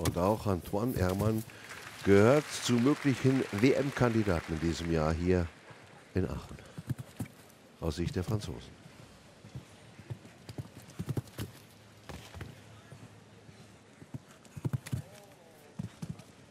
Und auch Antoine Herrmann gehört zu möglichen WM-Kandidaten in diesem Jahr hier in Aachen. Aus Sicht der Franzosen.